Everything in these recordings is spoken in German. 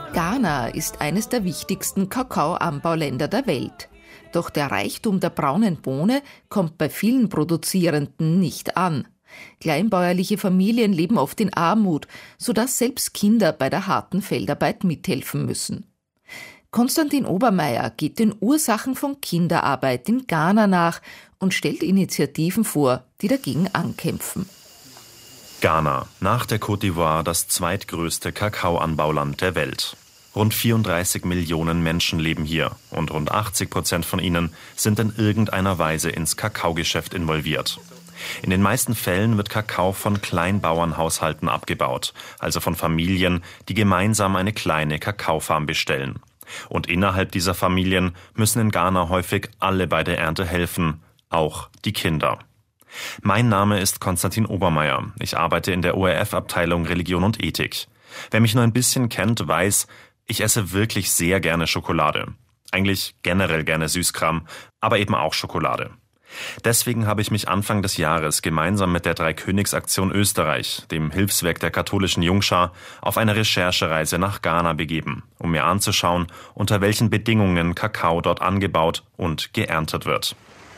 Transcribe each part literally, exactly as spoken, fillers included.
Ghana ist eines der wichtigsten Kakaoanbauländer der Welt. Doch der Reichtum der braunen Bohne kommt bei vielen Produzierenden nicht an. Kleinbäuerliche Familien leben oft in Armut, sodass selbst Kinder bei der harten Feldarbeit mithelfen müssen. Konstantin Obermeier geht den Ursachen von Kinderarbeit in Ghana nach und stellt Initiativen vor, die dagegen ankämpfen. Ghana, nach der Côte d'Ivoire das zweitgrößte Kakaoanbauland der Welt. Rund vierunddreißig Millionen Menschen leben hier und rund achtzig Prozent von ihnen sind in irgendeiner Weise ins Kakaogeschäft involviert. In den meisten Fällen wird Kakao von Kleinbauernhaushalten abgebaut, also von Familien, die gemeinsam eine kleine Kakaofarm bestellen. Und innerhalb dieser Familien müssen in Ghana häufig alle bei der Ernte helfen, auch die Kinder. Mein Name ist Konstantin Obermeier. Ich arbeite in der O R F-Abteilung Religion und Ethik. Wer mich nur ein bisschen kennt, weiß, ich esse wirklich sehr gerne Schokolade. Eigentlich generell gerne Süßkram, aber eben auch Schokolade. Deswegen habe ich mich Anfang des Jahres gemeinsam mit der Dreikönigsaktion Österreich, dem Hilfswerk der katholischen Jungschar, auf eine Recherchereise nach Ghana begeben, um mir anzuschauen, unter welchen Bedingungen Kakao dort angebaut und geerntet wird.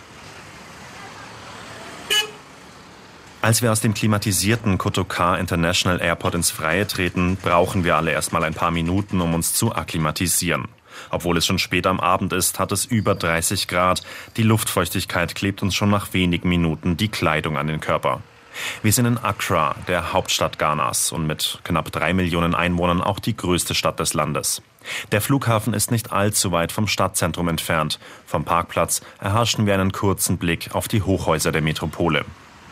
Als wir aus dem klimatisierten Kotoka International Airport ins Freie treten, brauchen wir alle erstmal ein paar Minuten, um uns zu akklimatisieren. Obwohl es schon spät am Abend ist, hat es über dreißig Grad. Die Luftfeuchtigkeit klebt uns schon nach wenigen Minuten die Kleidung an den Körper. Wir sind in Accra, der Hauptstadt Ghanas und mit knapp drei Millionen Einwohnern auch die größte Stadt des Landes. Der Flughafen ist nicht allzu weit vom Stadtzentrum entfernt. Vom Parkplatz erhaschen wir einen kurzen Blick auf die Hochhäuser der Metropole.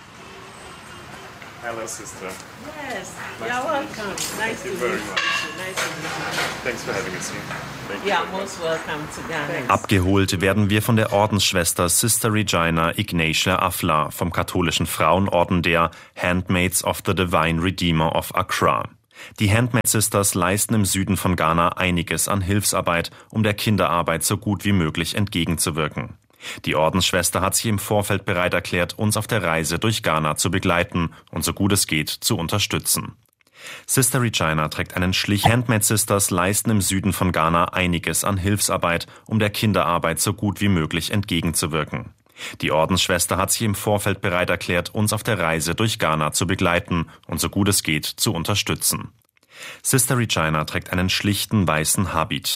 Hello, sister. Yes, Nice you're to meet you. welcome. Nice Thank to you meet very you. much. Nice to meet you. Thanks for having us here. Thank you Yeah, very much. most welcome to Ghana. Abgeholt werden wir von der Ordensschwester Sister Regina Ignatia Afla vom katholischen Frauenorden der Handmaids of the Divine Redeemer of Accra. Die Handmaid Sisters leisten im Süden von Ghana einiges an Hilfsarbeit, um der Kinderarbeit so gut wie möglich entgegenzuwirken. Die Ordensschwester hat sich im Vorfeld bereit erklärt, uns auf der Reise durch Ghana zu begleiten und so gut es geht zu unterstützen. Sister Regina trägt einen Schlich. Handmaid Sisters leisten im Süden von Ghana einiges an Hilfsarbeit, um der Kinderarbeit so gut wie möglich entgegenzuwirken. Die Ordensschwester hat sich im Vorfeld bereit erklärt, uns auf der Reise durch Ghana zu begleiten und so gut es geht zu unterstützen. Sister Regina trägt einen schlichten weißen Habit,